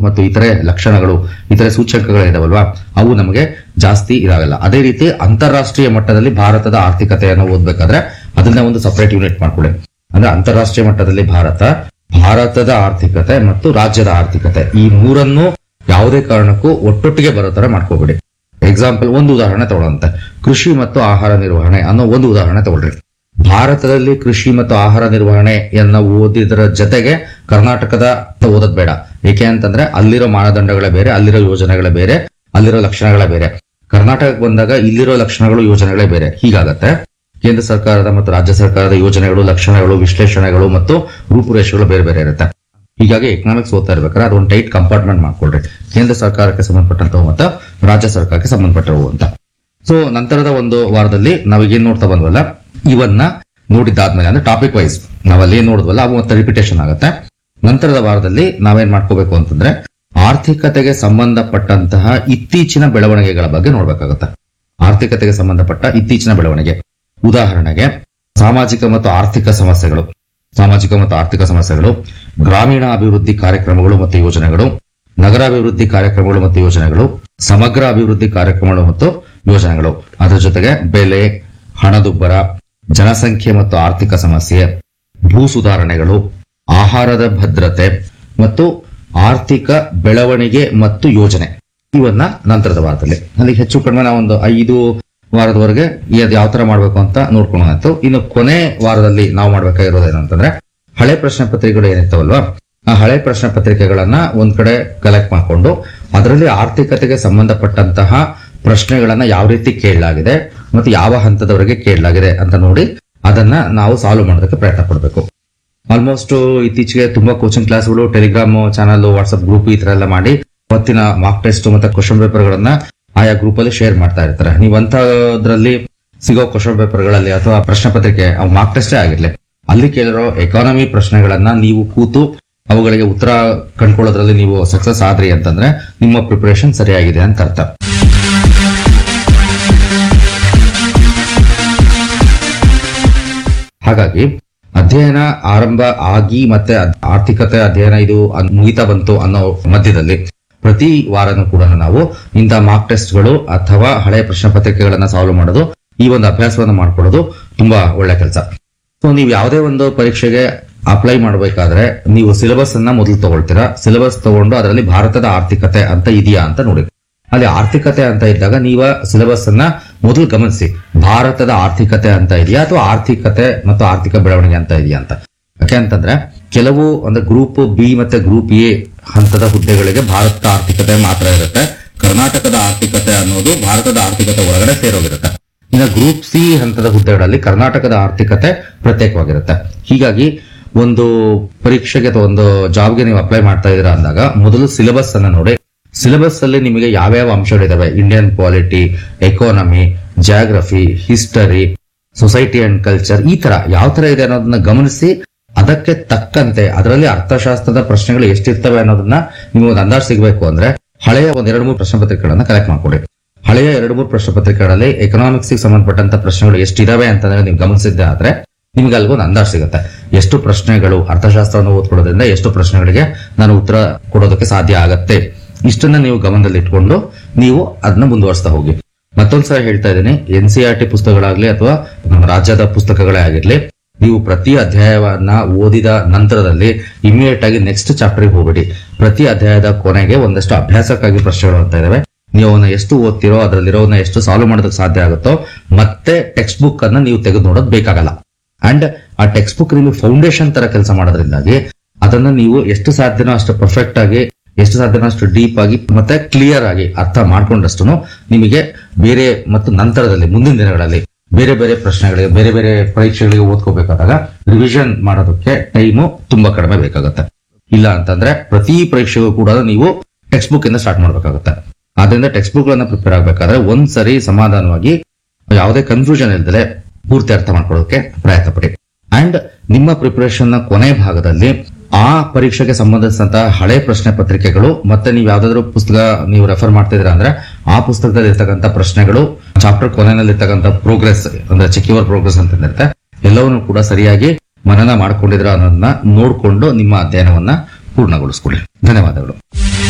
ಮತ್ತು ಇತರೆ ಲಕ್ಷಣಗಳು, ಇತರೆ ಸೂಚ್ಯಂಕಗಳು ಇದಾವಲ್ವಾ, ಅವು ನಮಗೆ ಜಾಸ್ತಿ ಇದಾಗಲ್ಲ. ಅದೇ ರೀತಿ ಅಂತಾರಾಷ್ಟ್ರೀಯ ಮಟ್ಟದಲ್ಲಿ ಭಾರತದ ಆರ್ಥಿಕತೆಯನ್ನು ಓದ್ಬೇಕಾದ್ರೆ ಅದನ್ನ ಒಂದು ಸಪರೇಟ್ ಯೂನಿಟ್ ಮಾಡ್ಕೊಳ್ಳಿ. ಅಂದ್ರೆ ಅಂತಾರಾಷ್ಟ್ರೀಯ ಮಟ್ಟದಲ್ಲಿ ಭಾರತದ ಆರ್ಥಿಕತೆ ಮತ್ತು ರಾಜ್ಯದ ಆರ್ಥಿಕತೆ ಈ ಮೂರನ್ನು ಯಾವುದೇ ಕಾರಣಕ್ಕೂ ಒಟ್ಟೊಟ್ಟಿಗೆ ಬರೋ ತರ ಮಾಡ್ಕೋಬೇಡಿ. ಎಕ್ಸಾಂಪಲ್, ಒಂದು ಉದಾಹರಣೆ ತಗೊಳ್ಳಂತೆ, ಕೃಷಿ ಮತ್ತು ಆಹಾರ ನಿರ್ವಹಣೆ ಅನ್ನೋ ಒಂದು ಉದಾಹರಣೆ ತಗೊಳ್ರಿ. ಭಾರತದಲ್ಲಿ ಕೃಷಿ ಮತ್ತು ಆಹಾರ ನಿರ್ವಹಣೆಯನ್ನ ಓದಿದ್ರ ಜೊತೆಗೆ ಕರ್ನಾಟಕದ ಓದೋದ್ ಬೇಡ. ಏಕೆ ಅಂತಂದ್ರೆ ಅಲ್ಲಿರೋ ಮಾನದಂಡಗಳೇ ಬೇರೆ, ಅಲ್ಲಿರೋ ಯೋಜನೆಗಳೇ ಬೇರೆ, ಅಲ್ಲಿರೋ ಲಕ್ಷಣಗಳೇ ಬೇರೆ. ಕರ್ನಾಟಕಕ್ಕೆ ಬಂದಾಗ ಇಲ್ಲಿರೋ ಲಕ್ಷಣಗಳು, ಯೋಜನೆಗಳೇ ಬೇರೆ. ಹೀಗಾಗತ್ತೆ. ಕೇಂದ್ರ ಸರ್ಕಾರದ ಮತ್ತು ರಾಜ್ಯ ಸರ್ಕಾರದ ಯೋಜನೆಗಳು, ಲಕ್ಷಣಗಳು, ವಿಶ್ಲೇಷಣೆಗಳು ಮತ್ತು ರೂಪುರೇಷೆಗಳು ಬೇರೆ ಬೇರೆ ಇರುತ್ತೆ. ಹೀಗಾಗಿ ಎಕನಾಮಿಕ್ಸ್ ಓದ್ತಾ ಇರ್ಬೇಕಾದ್ರೆ ಅದೊಂದು ಟೈಟ್ ಕಂಪಾರ್ಟ್ಮೆಂಟ್ ಮಾಡ್ಕೊಳ್ರಿ. ಕೇಂದ್ರ ಸರ್ಕಾರಕ್ಕೆ ಸಂಬಂಧಪಟ್ಟಂತವು ಮತ್ತು ರಾಜ್ಯ ಸರ್ಕಾರಕ್ಕೆ ಸಂಬಂಧಪಟ್ಟವು ಅಂತ. ಸೊ ನಂತರದ ಒಂದು ವಾರದಲ್ಲಿ ನಾವೀಗೇನ್ ನೋಡ್ತಾ ಬಂದ್ವಲ್ಲ, ಇವನ್ನ ನೋಡಿದ್ದಾದ್ಮೇಲೆ ಅಂದ್ರೆ ಟಾಪಿಕ್ ವೈಸ್ ನಾವಲ್ಲಿ ಏನ್ ನೋಡಿದ್ವಲ್ಲ ಅವು ಮತ್ತೆ ರಿಪಿಟೇಷನ್ ಆಗುತ್ತೆ. ನಂತರದ ವಾರದಲ್ಲಿ ನಾವೇನ್ ಮಾಡ್ಕೋಬೇಕು ಅಂತಂದ್ರೆ ಆರ್ಥಿಕತೆಗೆ ಸಂಬಂಧಪಟ್ಟಂತಹ ಇತ್ತೀಚಿನ ಬೆಳವಣಿಗೆಗಳ ಬಗ್ಗೆ ನೋಡ್ಬೇಕಾಗುತ್ತೆ. ಆರ್ಥಿಕತೆಗೆ ಸಂಬಂಧಪಟ್ಟ ಇತ್ತೀಚಿನ ಬೆಳವಣಿಗೆ, ಉದಾಹರಣೆಗೆ ಸಾಮಾಜಿಕ ಮತ್ತು ಆರ್ಥಿಕ ಸಮಸ್ಯೆಗಳು, ಗ್ರಾಮೀಣ ಅಭಿವೃದ್ಧಿ ಕಾರ್ಯಕ್ರಮಗಳು ಮತ್ತು ಯೋಜನೆಗಳು, ನಗರಾಭಿವೃದ್ಧಿ ಕಾರ್ಯಕ್ರಮಗಳು ಮತ್ತು ಯೋಜನೆಗಳು, ಸಮಗ್ರ ಅಭಿವೃದ್ಧಿ ಕಾರ್ಯಕ್ರಮಗಳು ಮತ್ತು ಯೋಜನೆಗಳು, ಅದರ ಜೊತೆಗೆ ಬೆಲೆ, ಹಣದುಬ್ಬರ, ಜನಸಂಖ್ಯೆ ಮತ್ತು ಆರ್ಥಿಕ ಸಮಸ್ಯೆ, ಭೂ ಸುಧಾರಣೆಗಳು, ಆಹಾರದ ಭದ್ರತೆ ಮತ್ತು ಆರ್ಥಿಕ ಬೆಳವಣಿಗೆ ಮತ್ತು ಯೋಜನೆ. ಇವನ್ನ ನಂತರದ ವಾರದಲ್ಲಿ ಅಲ್ಲಿ ಹೆಚ್ಚು ಕಡಿಮೆ ನಾವೊಂದು 5 ವಾರದವರೆಗೆ ಯಾವ ತರ ಮಾಡ್ಬೇಕು ಅಂತ ನೋಡ್ಕೊಳ್ಳೋಣ. ಇನ್ನು ಕೊನೆ ವಾರದಲ್ಲಿ ನಾವು ಮಾಡ್ಬೇಕಾಗಿರೋದೇನಂತಂದ್ರೆ ಹಳೆ ಪ್ರಶ್ನೆ ಪತ್ರಿಕೆಗಳು ಏನಿರ್ತಾವಲ್ವಾ, ಆ ಹಳೆ ಪ್ರಶ್ನೆ ಪತ್ರಿಕೆಗಳನ್ನ ಒಂದ್ ಕಡೆ ಕಲೆಕ್ಟ್ ಮಾಡ್ಕೊಂಡು ಅದರಲ್ಲಿ ಆರ್ಥಿಕತೆಗೆ ಸಂಬಂಧಪಟ್ಟಂತಹ ಪ್ರಶ್ನೆಗಳನ್ನ ಯಾವ ರೀತಿ ಕೇಳಲಾಗಿದೆ ಮತ್ತು ಯಾವ ಹಂತದವರೆಗೆ ಕೇಳಲಾಗಿದೆ ಅಂತ ನೋಡಿ ಅದನ್ನ ನಾವು ಸಾಲ್ವ್ ಮಾಡೋದಕ್ಕೆ ಪ್ರಯತ್ನ ಪಡಬೇಕು. ಆಲ್ಮೋಸ್ಟ್ ಇತ್ತೀಚೆಗೆ ತುಂಬಾ ಕೋಚಿಂಗ್ ಕ್ಲಾಸ್ಗಳು, ಟೆಲಿಗ್ರಾಮ್ ಚಾನಲ್, ವಾಟ್ಸ್ಆಪ್ ಗ್ರೂಪ್ ಈ ತರ ಎಲ್ಲ ಮಾಡಿ ಅವತ್ತಿನ ಮಾರ್ಕ್ ಟೆಸ್ಟ್ ಮತ್ತೆ ಕ್ವಶನ್ ಪೇಪರ್ ಗಳನ್ನ ಆಯಾ ಗ್ರೂಪ್ ಅಲ್ಲಿ ಶೇರ್ ಮಾಡ್ತಾ ಇರ್ತಾರೆ. ನೀವಂತದ್ರಲ್ಲಿ ಸಿಗೋ ಕ್ವಶನ್ ಪೇಪರ್ ಗಳಲ್ಲಿ ಅಥವಾ ಪ್ರಶ್ನೆ ಪತ್ರಿಕೆ ಮಾರ್ಕ್ ಟೆಸ್ಟೇ ಆಗಿರ್ಲಿ, ಅಲ್ಲಿ ಕೇಳಿರೋ ಎಕಾನಮಿ ಪ್ರಶ್ನೆಗಳನ್ನ ನೀವು ಕೂತು ಅವುಗಳಿಗೆ ಉತ್ತರ ಕಂಡುಕೊಳ್ಳೋದ್ರಲ್ಲಿ ನೀವು ಸಕ್ಸಸ್ ಆದ್ರಿ ಅಂತಂದ್ರೆ ನಿಮ್ಮ ಪ್ರಿಪರೇಷನ್ ಸರಿಯಾಗಿದೆ ಅಂತ ಅರ್ಥ. ಹಾಗಾಗಿ ಅಧ್ಯಯನ ಆರಂಭ ಆಗಿ ಮತ್ತೆ ಆರ್ಥಿಕತೆ ಅಧ್ಯಯನ ಇದು ಮುಗಿತಾ ಬಂತು ಅನ್ನೋ ಮಧ್ಯದಲ್ಲಿ ಪ್ರತಿ ವಾರನೂ ಕೂಡ ನಾವು ಇಂಥ ಮಾರ್ಕ್ ಟೆಸ್ಟ್ಗಳು ಅಥವಾ ಹಳೆ ಪ್ರಶ್ನೆ ಪತ್ರಿಕೆಗಳನ್ನ ಸಾಲ್ವ್ ಮಾಡೋದು, ಈ ಒಂದು ಅಭ್ಯಾಸವನ್ನು ಮಾಡ್ಕೊಳ್ಳೋದು ತುಂಬಾ ಒಳ್ಳೆ ಕೆಲಸ. ಸೊ ನೀವು ಯಾವುದೇ ಒಂದು ಪರೀಕ್ಷೆಗೆ ಅಪ್ಲೈ ಮಾಡಬೇಕಾದ್ರೆ ನೀವು ಸಿಲೆಬಸ್ ಅನ್ನ ಮೊದಲು ತಗೊಳ್ತೀರಾ. ಸಿಲೆಬಸ್ ತಗೊಂಡು ಅದರಲ್ಲಿ ಭಾರತದ ಆರ್ಥಿಕತೆ ಅಂತ ಇದೆಯಾ ಅಂತ ನೋಡಿ. ಅಲ್ಲಿ ಆರ್ಥಿಕತೆ ಅಂತ ಇದ್ದಾಗ ನೀವು ಸಿಲೆಬಸ್ ಅನ್ನ ಮೊದಲು ಗಮನಿಸಿ, ಭಾರತದ ಆರ್ಥಿಕತೆ ಅಂತ ಇದೆಯಾ ಅಥವಾ ಆರ್ಥಿಕತೆ ಮತ್ತು ಆರ್ಥಿಕ ಬೆಳವಣಿಗೆ ಅಂತ ಇದೆಯಾ ಅಂತ. ಯಾಕೆ ಅಂತಂದ್ರೆ ಕೆಲವು ಅಂದ್ರೆ ಗ್ರೂಪ್ ಬಿ ಮತ್ತೆ ಗ್ರೂಪ್ ಎ ಹಂತದ ಹುದ್ದೆಗಳಿಗೆ ಭಾರತದ ಆರ್ಥಿಕತೆ ಮಾತ್ರ ಇರುತ್ತೆ. ಕರ್ನಾಟಕದ ಆರ್ಥಿಕತೆ ಅನ್ನೋದು ಭಾರತದ ಆರ್ಥಿಕತೆ ಒಳಗಡೆ ಸೇರೋಗಿರುತ್ತೆ. ಇನ್ನು ಗ್ರೂಪ್ ಸಿ ಹಂತದ ಹುದ್ದೆಗಳಲ್ಲಿ ಕರ್ನಾಟಕದ ಆರ್ಥಿಕತೆ ಪ್ರತ್ಯೇಕವಾಗಿರುತ್ತೆ. ಹೀಗಾಗಿ ಒಂದು ಪರೀಕ್ಷೆಗೆ ಅಥವಾ ಒಂದು ಜಾಬ್ಗೆ ನೀವು ಅಪ್ಲೈ ಮಾಡ್ತಾ ಇದ್ದೀರಾ ಅಂದಾಗ ಮೊದಲು ಸಿಲೆಬಸ್ ಅನ್ನ ನೋಡಿ. ಸಿಲೆಬಸ್ ಅಲ್ಲಿ ನಿಮಗೆ ಯಾವ್ಯಾವ ಅಂಶಗಳಿದಾವೆ, Indian polity, economy, geography, history, society and culture, ಈ ತರ ಯಾವ ತರ ಇದೆ ಅನ್ನೋದನ್ನ ಗಮನಿಸಿ ಅದಕ್ಕೆ ತಕ್ಕಂತೆ ಅದರಲ್ಲಿ ಅರ್ಥಶಾಸ್ತ್ರದ ಪ್ರಶ್ನೆಗಳು ಎಷ್ಟಿರ್ತವೆ ಅನ್ನೋದನ್ನ ನೀವು ಒಂದು ಅಂದಾಜು ಸಿಗಬೇಕು ಅಂದ್ರೆ ಹಳೆಯ 1-2-3 ಪ್ರಶ್ನೆ ಪತ್ರಿಕೆಗಳನ್ನ ಕಲೆಕ್ಟ್ ಮಾಡ್ಕೊಡಿ. ಹಳೆಯ 2-3 ಪ್ರಶ್ನೆ ಪತ್ರಿಕೆಗಳಲ್ಲಿ ಎಕನಾಮಿಕ್ಸ್ ಸಂಬಂಧಪಟ್ಟಂತ ಪ್ರಶ್ನೆಗಳು ಎಷ್ಟಿದಾವೆ ಅಂತಂದ್ರೆ ನೀವು ಗಮನಿಸಿದ್ದೆ ಆದ್ರೆ ನಿಮ್ಗೆ ಅಲ್ಗೊಂದು ಅಂದಾಜು ಸಿಗುತ್ತೆ. ಎಷ್ಟು ಪ್ರಶ್ನೆಗಳು ಅರ್ಥಶಾಸ್ತ್ರವನ್ನು ಓದ್ಕೊಳ್ಳೋದ್ರಿಂದ ಎಷ್ಟು ಪ್ರಶ್ನೆಗಳಿಗೆ ನಾನು ಉತ್ತರ ಕೊಡೋದಕ್ಕೆ ಸಾಧ್ಯ ಆಗತ್ತೆ. ಇಷ್ಟನ್ನ ನೀವು ಗಮನದಲ್ಲಿ ಇಟ್ಕೊಂಡು ನೀವು ಅದನ್ನ ಮುಂದುವರಿಸ್ತಾ ಹೋಗಿ. ಮತ್ತೊಂದ್ಸಲ ಹೇಳ್ತಾ ಇದ್ದೀನಿ, NCERT ಪುಸ್ತಕಗಳಾಗ್ಲಿ ಅಥವಾ ನಮ್ಮ ರಾಜ್ಯದ ಪುಸ್ತಕಗಳೇ ಆಗಿರ್ಲಿ, ನೀವು ಪ್ರತಿ ಅಧ್ಯಾಯವನ್ನ ಓದಿದ ನಂತರದಲ್ಲಿ ಇಮಿಡಿಯೇಟ್ ಆಗಿ ನೆಕ್ಸ್ಟ್ ಚಾಪ್ಟರ್ಗೆ ಹೋಗ್ಬೇಡಿ. ಪ್ರತಿ ಅಧ್ಯಾಯದ ಕೊನೆಗೆ ಒಂದಷ್ಟು ಅಭ್ಯಾಸಕ್ಕಾಗಿ ಪ್ರಶ್ನೆಗಳು ಅಂತ ಇದಾವೆ. ನೀವು ಅವನ್ನ ಎಷ್ಟು ಓದ್ತಿರೋ ಅದರಲ್ಲಿರೋನ ಎಷ್ಟು ಸಾಲ್ವ್ ಮಾಡೋದಕ್ಕೆ ಸಾಧ್ಯ ಆಗುತ್ತೋ ಮತ್ತೆ ಟೆಕ್ಸ್ಟ್ ಬುಕ್ ಅನ್ನ ನೀವು ತೆಗೆದು ನೋಡೋದು ಬೇಕಾಗಲ್ಲ. ಅಂಡ್ ಆ ಟೆಕ್ಸ್ಟ್ ಬುಕ್ ನಿಮಗೆ ಫೌಂಡೇಶನ್ ತರ ಕೆಲಸ ಮಾಡೋದ್ರಿಂದಾಗಿ ಅದನ್ನ ನೀವು ಎಷ್ಟು ಸಾಧ್ಯನೋ ಅಷ್ಟು ಪರ್ಫೆಕ್ಟ್ ಆಗಿ, ಎಷ್ಟು ಸಾಧ್ಯನೋ ಅಷ್ಟು ಡೀಪ್ ಆಗಿ ಮತ್ತೆ ಕ್ಲಿಯರ್ ಆಗಿ ಅರ್ಥ ಮಾಡ್ಕೊಂಡಷ್ಟು ನಿಮಗೆ ಬೇರೆ ಮತ್ತು ನಂತರದಲ್ಲಿ ಮುಂದಿನ ದಿನಗಳಲ್ಲಿ ಬೇರೆ ಬೇರೆ ಪ್ರಶ್ನೆಗಳಿಗೆ ಬೇರೆ ಬೇರೆ ಪರೀಕ್ಷೆಗಳಿಗೆ ಓದ್ಕೋಬೇಕಾದಾಗ ರಿವಿಷನ್ ಮಾಡೋದಕ್ಕೆ ಟೈಮು ತುಂಬಾ ಕಡಿಮೆ ಬೇಕಾಗುತ್ತೆ. ಇಲ್ಲ ಅಂತಂದ್ರೆ ಪ್ರತಿ ಪರೀಕ್ಷೆಗೂ ಕೂಡ ನೀವು ಟೆಕ್ಸ್ಟ್ ಬುಕ್ ಇಂದ ಸ್ಟಾರ್ಟ್ ಮಾಡ್ಬೇಕಾಗುತ್ತೆ. ಆದ್ರಿಂದ ಟೆಕ್ಸ್ಟ್ ಬುಕ್ ಗಳನ್ನ ಪ್ರಿಪೇರ್ ಆಗಬೇಕಾದ್ರೆ ಒಂದ್ಸರಿ ಸಮಾಧಾನವಾಗಿ ಯಾವುದೇ ಕನ್ಫ್ಯೂಷನ್ ಇಲ್ದಲೆ ಪೂರ್ತಿ ಅರ್ಥ ಮಾಡ್ಕೊಳ್ಳೋಕೆ ಪ್ರಯತ್ನ ಪಡಿ. ಅಂಡ್ ನಿಮ್ಮ ಪ್ರಿಪರೇಷನ್ ನ ಕೊನೆ ಭಾಗದಲ್ಲಿ ಆ ಪರೀಕ್ಷೆಗೆ ಸಂಬಂಧಿಸಿದಂತಹ ಹಳೆ ಪ್ರಶ್ನೆ ಪತ್ರಿಕೆಗಳು ಮತ್ತೆ ನೀವು ಯಾವ್ದಾದ್ರು ಪುಸ್ತಕ ನೀವು ರೆಫರ್ ಮಾಡ್ತಿದ್ದೀರಾ ಅಂದ್ರೆ ಆ ಪುಸ್ತಕದಲ್ಲಿ ಇರ್ತಕ್ಕಂಥ ಪ್ರಶ್ನೆಗಳು, ಚಾಪ್ಟರ್ ಕೊನೆಯಲ್ಲಿ ಇರ್ತಕ್ಕಂಥ ಪ್ರೋಗ್ರೆಸ್ ಅಂದ್ರೆ ಚೆಕ್ ಯುವರ್ ಪ್ರೋಗ್ರೆಸ್ ಅಂತ ಇರುತ್ತೆ, ಎಲ್ಲವನ್ನೂ ಕೂಡ ಸರಿಯಾಗಿ ಮನನ ಮಾಡ್ಕೊಂಡಿದ್ರ ಅನ್ನೋದನ್ನ ನೋಡ್ಕೊಂಡು ನಿಮ್ಮ ಅಧ್ಯಯನವನ್ನ ಪೂರ್ಣಗೊಳಿಸ್ಕೊಳ್ಳಿ. ಧನ್ಯವಾದಗಳು.